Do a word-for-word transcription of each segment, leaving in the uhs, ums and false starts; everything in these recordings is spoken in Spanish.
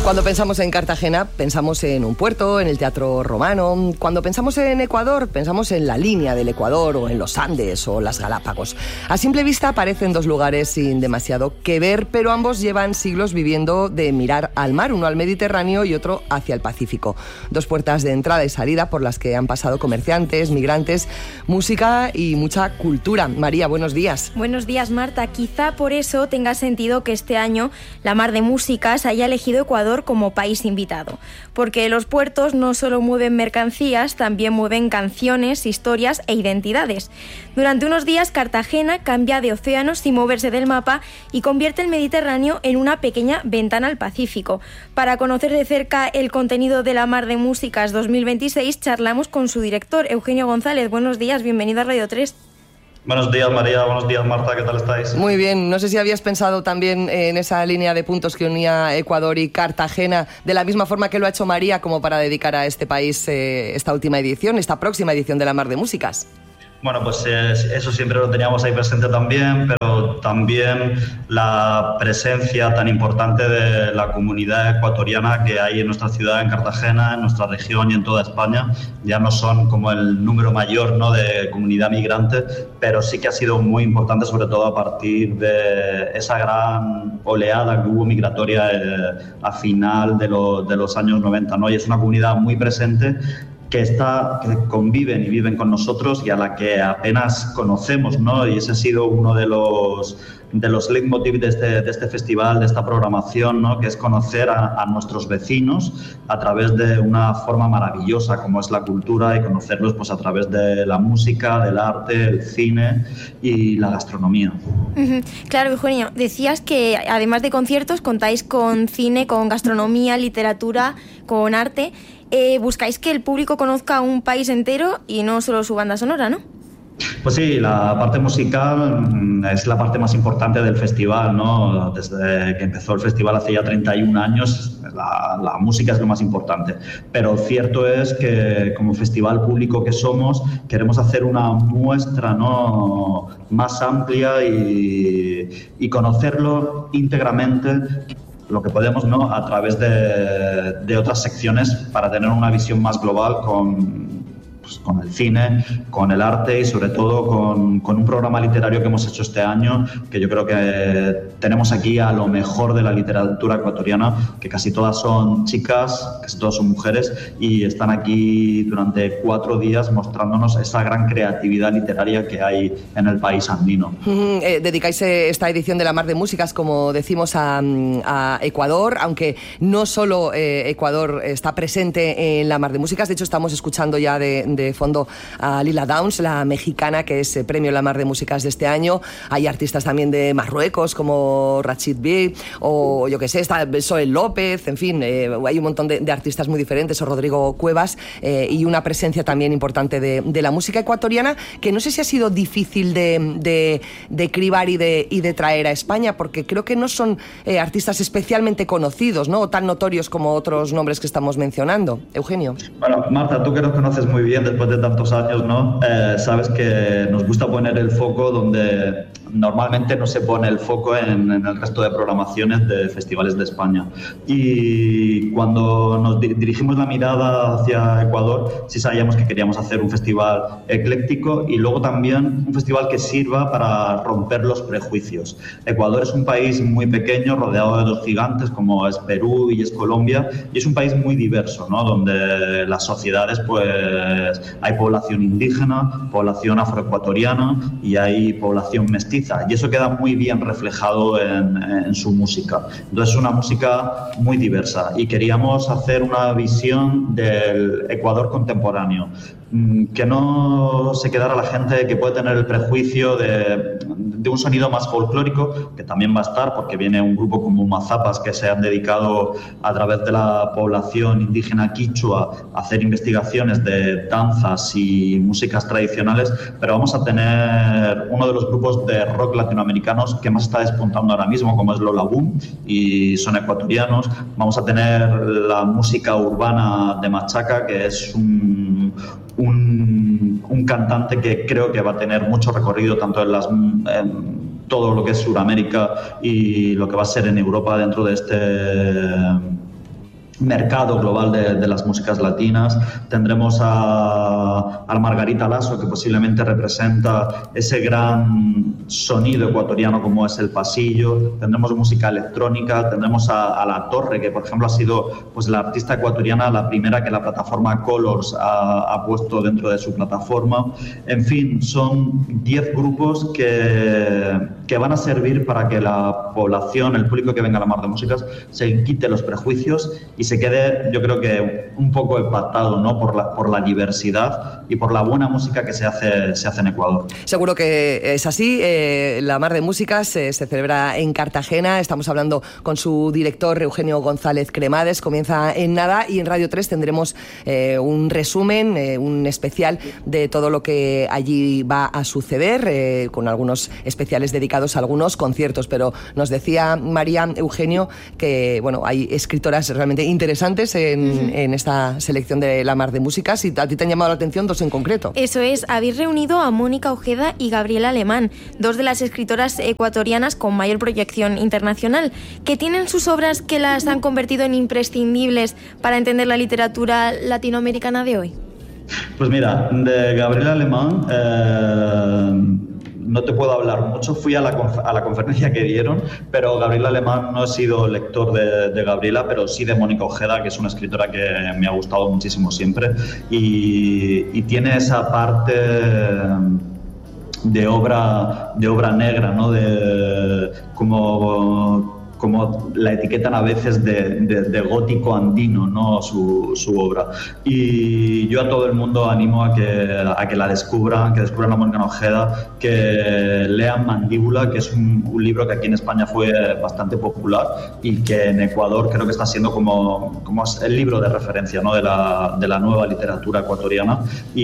Cuando pensamos en Cartagena, pensamos en un puerto, en el Teatro Romano. Cuando pensamos en Ecuador, pensamos en la línea del Ecuador o en los Andes o las Galápagos. A simple vista parecen dos lugares sin demasiado que ver, pero ambos llevan siglos viviendo de mirar al mar, uno al Mediterráneo y otro hacia el Pacífico. Dos puertas de entrada y salida por las que han pasado comerciantes, migrantes, música y mucha cultura. María, buenos días. Buenos días, Marta. Quizá por eso tenga sentido que este año la Mar de Músicas haya elegido Ecuador como país invitado, porque los puertos no solo mueven mercancías, también mueven canciones, historias e identidades. Durante unos días, Cartagena cambia de océanos sin moverse del mapa y convierte el Mediterráneo en una pequeña ventana al Pacífico. Para conocer de cerca el contenido de la Mar de Músicas dos mil veintiséis, charlamos con su director, Eugenio González. Buenos días, bienvenido a Radio tres. Buenos días, María. Buenos días, Marta. ¿Qué tal estáis? Muy bien. No sé si habías pensado también en esa línea de puntos que unía Ecuador y Cartagena, de la misma forma que lo ha hecho María, como para dedicar a este país eh, esta última edición, esta próxima edición de la Mar de Músicas. Bueno, pues eh, eso siempre lo teníamos ahí presente también, pero también la presencia tan importante de la comunidad ecuatoriana que hay en nuestra ciudad, en Cartagena, en nuestra región y en toda España. Ya no son como el número mayor, ¿no?, de comunidad migrante, pero sí que ha sido muy importante, sobre todo a partir de esa gran oleada que hubo migratoria eh, a final de, lo, de los años noventa, ¿no? Y es una comunidad muy presente que, está, que conviven y viven con nosotros y a la que apenas conocemos, ¿no? Y ese ha sido uno de los, de los leitmotiv de este, de este festival, de esta programación, ¿no?, que es conocer a, a nuestros vecinos a través de una forma maravillosa como es la cultura y conocerlos pues, a través de la música, del arte, el cine y la gastronomía. Uh-huh. Claro, Eugenio, decías que además de conciertos contáis con cine, con gastronomía, literatura, con arte. Eh, buscáis que el público conozca un país entero y no solo su banda sonora, ¿no? Pues sí, la parte musical es la parte más importante del festival, ¿no? Desde que empezó el festival hace ya treinta y un años, la, la música es lo más importante. Pero cierto es que como festival público que somos, queremos hacer una muestra, ¿no?, más amplia y, y conocerlo íntegramente, lo que podemos, ¿no?, a través de, de otras secciones para tener una visión más global con, pues, con el cine, con el arte y sobre todo con, con un programa literario que hemos hecho este año, que yo creo que tenemos aquí a lo mejor de la literatura ecuatoriana, que casi todas son chicas, casi todas son mujeres y están aquí durante cuatro días mostrándonos esa gran creatividad literaria que hay en el país andino. Mm, eh, dedicáis esta edición de la Mar de Músicas, como decimos, a, a Ecuador, aunque no solo eh, Ecuador está presente en la Mar de Músicas. De hecho, estamos escuchando ya de de fondo a Lila Downs, la mexicana, que es eh, premio La Mar de Músicas de este año. Hay artistas también de Marruecos como Rachid B, o yo que sé, está Soel López, en fin, eh, hay un montón de, de artistas muy diferentes, o Rodrigo Cuevas, eh, y una presencia también importante de, de la música ecuatoriana, que no sé si ha sido difícil de, de, de cribar y de, y de traer a España, porque creo que no son eh, artistas especialmente conocidos, ¿no?, o tan notorios como otros nombres que estamos mencionando. Eugenio. Bueno, Marta, tú que nos conoces muy bien después de tantos años, ¿no? Eh, sabes que nos gusta poner el foco donde normalmente no se pone el foco en, en el resto de programaciones de festivales de España. Y cuando nos di- dirigimos la mirada hacia Ecuador, sí sabíamos que queríamos hacer un festival ecléctico y luego también un festival que sirva para romper los prejuicios. Ecuador es un país muy pequeño, rodeado de dos gigantes como es Perú y es Colombia, y es un país muy diverso, ¿no?, donde las sociedades, pues, hay población indígena, población afroecuatoriana y hay población mestiza. Y eso queda muy bien reflejado en, en su música. Entonces es una música muy diversa y queríamos hacer una visión del Ecuador contemporáneo, que no se quedara la gente que puede tener el prejuicio de, de un sonido más folclórico, que también va a estar porque viene un grupo como Mazapas que se han dedicado a través de la población indígena quichua a hacer investigaciones de danzas y músicas tradicionales, pero vamos a tener uno de los grupos de rock latinoamericanos que más está despuntando ahora mismo, como es Lola Boom, y son ecuatorianos. Vamos a tener la música urbana de Machaca, que es un, un, un cantante que creo que va a tener mucho recorrido tanto en las en todo lo que es Sudamérica y lo que va a ser en Europa dentro de este mercado global de, de las músicas latinas. Tendremos a, a Margarita Lasso, que posiblemente representa ese gran sonido ecuatoriano como es el pasillo. Tendremos música electrónica, tendremos a, a La Torre, que por ejemplo ha sido pues la artista ecuatoriana la primera que la plataforma Colors ha, ha puesto dentro de su plataforma. En fin, son diez grupos que, que van a servir para que la población, el público que venga a la Mar de Músicas, se quite los prejuicios y se quede, yo creo que un poco impactado, ¿no? por, la, por la diversidad y por la buena música que se hace, se hace en Ecuador. Seguro que es así. Eh, la Mar de Músicas eh, se celebra en Cartagena. Estamos hablando con su director, Eugenio González Cremades. Comienza en nada y en Radio tres tendremos eh, un resumen, eh, un especial de todo lo que allí va a suceder, eh, con algunos especiales dedicados a algunos conciertos. Pero nos decía María, Eugenio, que bueno, hay escritoras realmente interesantes en, uh-huh. en esta selección de la Mar de Músicas, y a ti te han llamado la atención dos en concreto. Eso es, habéis reunido a Mónica Ojeda y Gabriela Alemán, dos de las escritoras ecuatorianas con mayor proyección internacional, que tienen sus obras que las han convertido en imprescindibles para entender la literatura latinoamericana de hoy. Pues mira, de Gabriela Alemán eh, no te puedo hablar mucho. Fui a la, conf- a la conferencia que dieron, pero Gabriela Alemán no he sido lector de, de Gabriela, pero sí de Mónica Ojeda, que es una escritora que me ha gustado muchísimo siempre, y, y tiene esa parte de obra, de obra negra, ¿no? De, como... como la etiquetan a veces de, de, de gótico andino, ¿no? su, su obra. Y yo a todo el mundo animo a que, a que la descubran, que descubran a Mónica Ojeda, que lean Mandíbula, que es un, un libro que aquí en España fue bastante popular y que en Ecuador creo que está siendo como, como el libro de referencia, ¿no? de, la, de la nueva literatura ecuatoriana,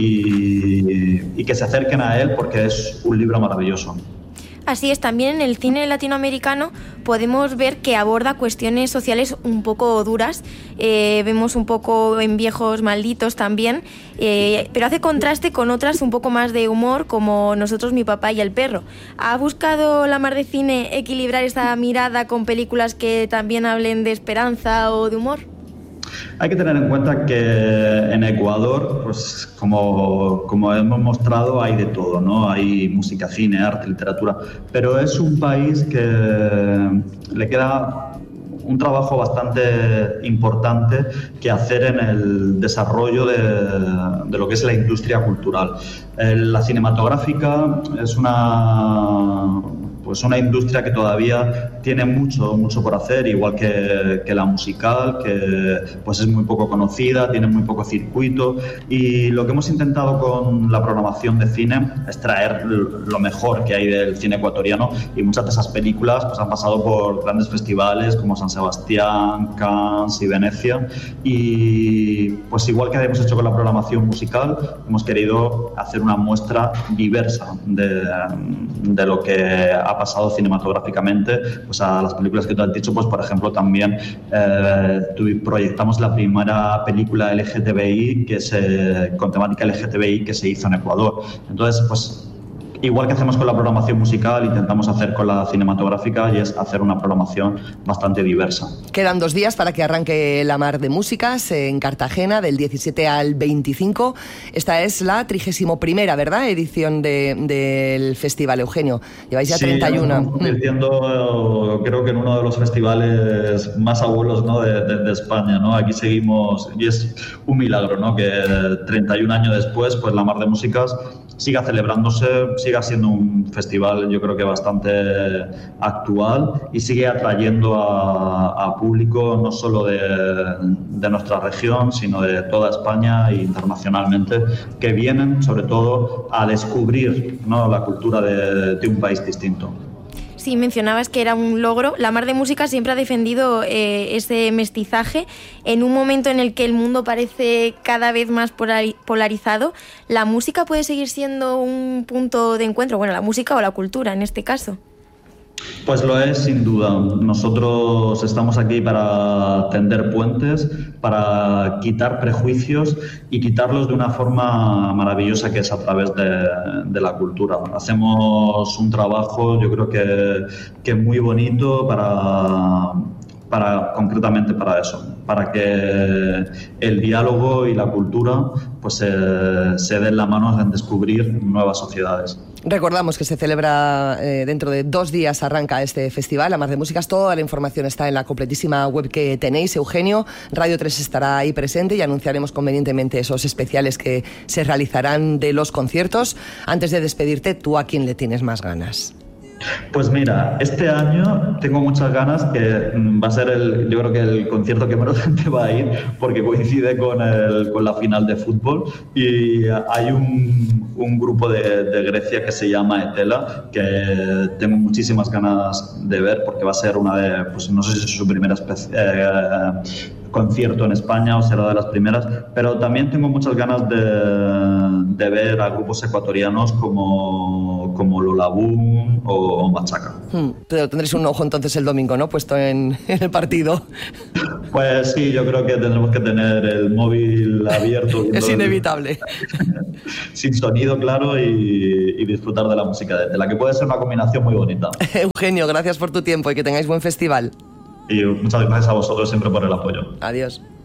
y, y que se acerquen a él porque es un libro maravilloso. Así es, también en el cine latinoamericano podemos ver que aborda cuestiones sociales un poco duras, eh, vemos un poco en Viejos Malditos también, eh, pero hace contraste con otras un poco más de humor, como Nosotros, mi papá y el perro. ¿Ha buscado la Mar de Cine equilibrar esta mirada con películas que también hablen de esperanza o de humor? Hay que tener en cuenta que en Ecuador, pues como, como hemos mostrado, hay de todo, ¿no? Hay música, cine, arte, literatura, pero es un país que le queda un trabajo bastante importante que hacer en el desarrollo de, de lo que es la industria cultural. La cinematográfica es una... pues una industria que todavía tiene mucho, mucho por hacer, igual que, que la musical, que pues es muy poco conocida, tiene muy poco circuito, y lo que hemos intentado con la programación de cine es traer lo mejor que hay del cine ecuatoriano, y muchas de esas películas pues han pasado por grandes festivales como San Sebastián, Cannes y Venecia, y pues igual que hemos hecho con la programación musical, hemos querido hacer una muestra diversa de, de lo que ha pasado cinematográficamente, pues a las películas que tú has dicho, pues por ejemplo también eh, proyectamos la primera película L G T B I que se, con temática L G T B I que se hizo en Ecuador. Entonces, pues igual que hacemos con la programación musical, intentamos hacer con la cinematográfica, y es hacer una programación bastante diversa. Quedan dos días para que arranque la Mar de Músicas en Cartagena, del diecisiete al veinticinco. Esta es la trigésimo primera, ¿verdad?, edición de, del festival, Eugenio. Lleváis ya sí, treinta y uno. Estamos convirtiendo, creo que en uno de los festivales más abuelos, ¿no? de, de, de España, ¿no? Aquí seguimos, y es un milagro, ¿no? Que treinta y un años después, pues la Mar de Músicas siga celebrándose, siga siendo un festival, yo creo que bastante actual, y sigue atrayendo a, a público no solo de, de nuestra región, sino de toda España e internacionalmente, que vienen sobre todo a descubrir, ¿no? la cultura de, de un país distinto. Sí, mencionabas que era un logro. La Mar de Música siempre ha defendido eh, ese mestizaje. En un momento en el que el mundo parece cada vez más polarizado, ¿la música puede seguir siendo un punto de encuentro? Bueno, la música o la cultura en este caso. Pues lo es, sin duda. Nosotros estamos aquí para tender puentes, para quitar prejuicios y quitarlos de una forma maravillosa, que es a través de, de la cultura. Hacemos un trabajo, yo creo que, que muy bonito para, para, concretamente para eso, para que el diálogo y la cultura pues, eh, se den la mano en descubrir nuevas sociedades. Recordamos que se celebra eh, dentro de dos días, arranca este festival, La Mar de Músicas. Toda la información está en la completísima web que tenéis, Eugenio. Radio tres estará ahí presente y anunciaremos convenientemente esos especiales que se realizarán de los conciertos. Antes de despedirte, ¿tú a quién le tienes más ganas? Pues mira, este año tengo muchas ganas, que va a ser el, yo creo que el concierto que menos gente va a ir, porque coincide con, el, con la final de fútbol, y hay un, un grupo de, de Grecia que se llama Etela, que tengo muchísimas ganas de ver, porque va a ser una de, pues no sé si es su primera especie, eh, concierto en España o será de las primeras, pero también tengo muchas ganas de, de ver a grupos ecuatorianos como, como Lolabum o, o Machaca. Hmm, pero tendréis un ojo entonces el domingo, ¿no? Puesto en, en el partido. Pues sí, yo creo que tendremos que tener el móvil abierto. Es inevitable. Sin sonido, claro, y, y disfrutar de la música de Etela, que puede ser una combinación muy bonita. Eugenio, gracias por tu tiempo y que tengáis buen festival. Y muchas gracias a vosotros siempre por el apoyo. Adiós.